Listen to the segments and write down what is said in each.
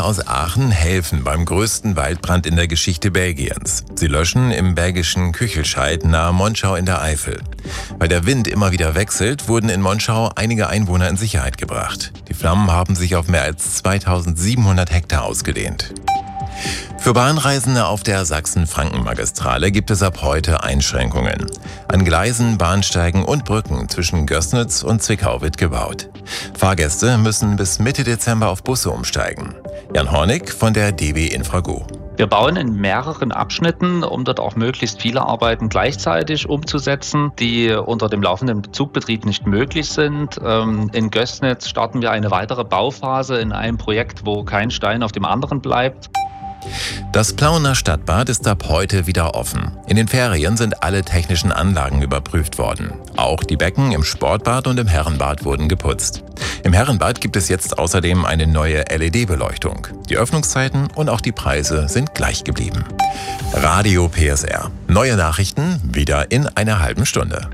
aus Aachen helfen beim größten Waldbrand in der Geschichte Belgiens. Sie löschen im belgischen Küchelscheid nahe Monschau in der Eifel. Weil der Wind immer wieder wechselt, wurden in Monschau einige Einwohner in Sicherheit gebracht. Die Flammen haben sich auf mehr als 2700 Hektar ausgedehnt. Für Bahnreisende auf der Sachsen-Franken-Magistrale gibt es ab heute Einschränkungen. An Gleisen, Bahnsteigen und Brücken zwischen Gößnitz und Zwickau wird gebaut. Fahrgäste müssen bis Mitte Dezember auf Busse umsteigen. Jan Hornig von der DB Infrago. Wir bauen in mehreren Abschnitten, um dort auch möglichst viele Arbeiten gleichzeitig umzusetzen, die unter dem laufenden Zugbetrieb nicht möglich sind. In Gößnitz starten wir eine weitere Bauphase in einem Projekt, wo kein Stein auf dem anderen bleibt. Das Plauener Stadtbad ist ab heute wieder offen. In den Ferien sind alle technischen Anlagen überprüft worden. Auch die Becken im Sportbad und im Herrenbad wurden geputzt. Im Herrenbad gibt es jetzt außerdem eine neue LED-Beleuchtung. Die Öffnungszeiten und auch die Preise sind gleich geblieben. Radio PSR. Neue Nachrichten wieder in einer halben Stunde.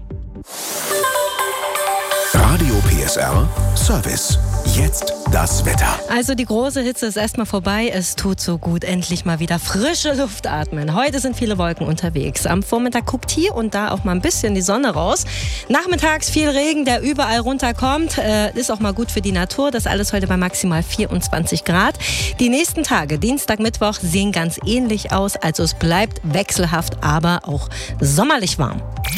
Radio PSR Service. Jetzt das Wetter. Also die große Hitze ist erstmal vorbei. Es tut so gut, endlich mal wieder frische Luft atmen. Heute sind viele Wolken unterwegs. Am Vormittag guckt hier und da auch mal ein bisschen die Sonne raus. Nachmittags viel Regen, der überall runterkommt. Ist auch mal gut für die Natur. Das alles heute bei maximal 24 Grad. Die nächsten Tage, Dienstag, Mittwoch, sehen ganz ähnlich aus. Also es bleibt wechselhaft, aber auch sommerlich warm.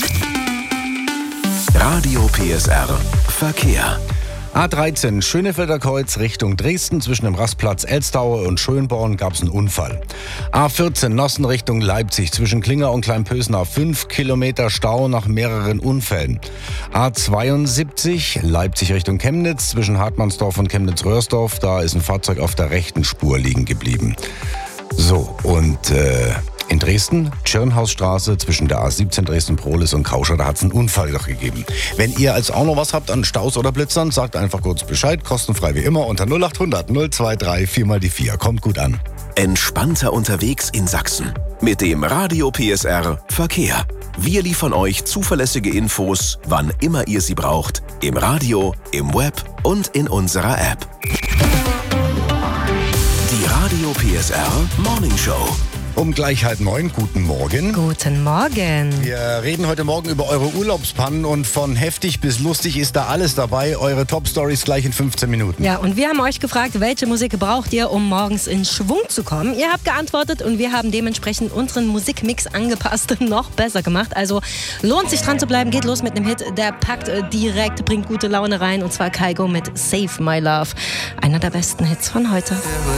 Radio PSR Verkehr. A13 Schönefelder Kreuz Richtung Dresden. Zwischen dem Rastplatz Elstauer und Schönborn gab es einen Unfall. A14 Nossen Richtung Leipzig. Zwischen Klinger und Kleinpösnau 5 Kilometer Stau nach mehreren Unfällen. A72 Leipzig Richtung Chemnitz. Zwischen Hartmannsdorf und Chemnitz-Röhrsdorf. Da ist ein Fahrzeug auf der rechten Spur liegen geblieben. So, und in Dresden, Tschirnhausstraße zwischen der A17 Dresden-Prohlis und Kauscher, da hat es einen Unfall doch gegeben. Wenn ihr als auch noch was habt an Staus oder Blitzern, sagt einfach kurz Bescheid, kostenfrei wie immer unter 0800 023 4x4. Kommt gut an. Entspannter unterwegs in Sachsen. Mit dem Radio PSR Verkehr. Wir liefern euch zuverlässige Infos, wann immer ihr sie braucht. Im Radio, im Web und in unserer App. Die Radio PSR Morning Show. Um gleich 8:30, guten Morgen. Guten Morgen. Wir reden heute Morgen über eure Urlaubspannen und von heftig bis lustig ist da alles dabei. Eure Top-Stories gleich in 15 Minuten. Ja, und wir haben euch gefragt, welche Musik braucht ihr, um morgens in Schwung zu kommen? Ihr habt geantwortet und wir haben dementsprechend unseren Musikmix angepasst und noch besser gemacht. Also lohnt sich dran zu bleiben, geht los mit einem Hit, der packt direkt, bringt gute Laune rein und zwar Kygo mit Save My Love. Einer der besten Hits von heute.